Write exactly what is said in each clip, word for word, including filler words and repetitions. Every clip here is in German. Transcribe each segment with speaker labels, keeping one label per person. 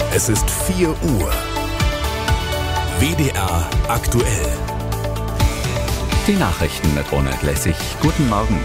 Speaker 1: Es ist vier Uhr. W D R aktuell.
Speaker 2: Die Nachrichten mit Ronald Lessig. Guten Morgen.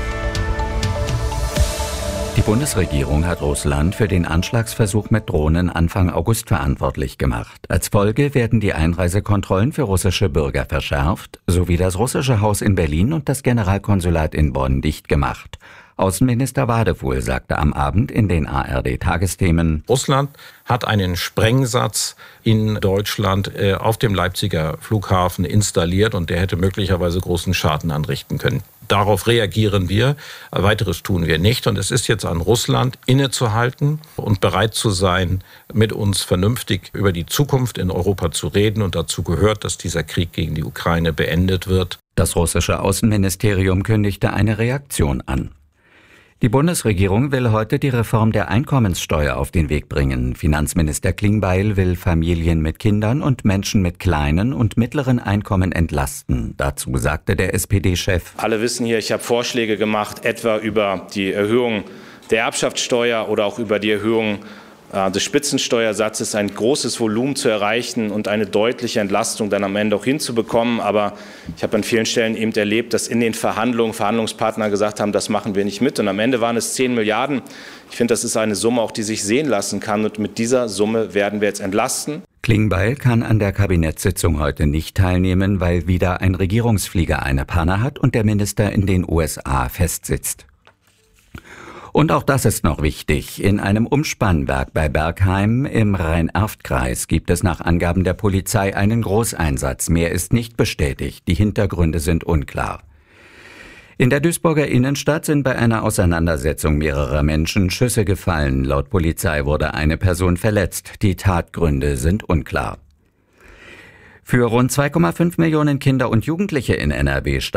Speaker 2: Die Bundesregierung hat Russland für den Anschlagsversuch mit Drohnen Anfang August verantwortlich gemacht. Als Folge werden die Einreisekontrollen für russische Bürger verschärft, sowie das russische Haus in Berlin und das Generalkonsulat in Bonn dicht gemacht. Außenminister Wadefuhl sagte am Abend in den A R D-Tagesthemen:
Speaker 3: Russland hat einen Sprengsatz in Deutschland äh, auf dem Leipziger Flughafen installiert und der hätte möglicherweise großen Schaden anrichten können. Darauf reagieren wir, weiteres tun wir nicht. Und es ist jetzt an Russland, innezuhalten und bereit zu sein, mit uns vernünftig über die Zukunft in Europa zu reden. Und dazu gehört, dass dieser Krieg gegen die Ukraine beendet wird.
Speaker 2: Das russische Außenministerium kündigte eine Reaktion an. Die Bundesregierung will heute die Reform der Einkommenssteuer auf den Weg bringen. Finanzminister Klingbeil will Familien mit Kindern und Menschen mit kleinen und mittleren Einkommen entlasten. Dazu sagte der S P D-Chef:
Speaker 4: Alle wissen hier, ich habe Vorschläge gemacht, etwa über die Erhöhung der Erbschaftssteuer oder auch über die Erhöhung des Spitzensteuersatzes, ein großes Volumen zu erreichen und eine deutliche Entlastung dann am Ende auch hinzubekommen. Aber ich habe an vielen Stellen eben erlebt, dass in den Verhandlungen Verhandlungspartner gesagt haben, das machen wir nicht mit. Und am Ende waren es zehn Milliarden. Ich finde, das ist eine Summe, auch die sich sehen lassen kann. Und mit dieser Summe werden wir jetzt entlasten.
Speaker 2: Klingbeil kann an der Kabinettssitzung heute nicht teilnehmen, weil wieder ein Regierungsflieger eine Panne hat und der Minister in den U S A festsitzt. Und auch das ist noch wichtig. In einem Umspannwerk bei Bergheim im Rhein-Erft-Kreis gibt es nach Angaben der Polizei einen Großeinsatz. Mehr ist nicht bestätigt. Die Hintergründe sind unklar. In der Duisburger Innenstadt sind bei einer Auseinandersetzung mehrerer Menschen Schüsse gefallen. Laut Polizei wurde eine Person verletzt. Die Tatgründe sind unklar. Für rund zwei Komma fünf Millionen Kinder und Jugendliche in N R W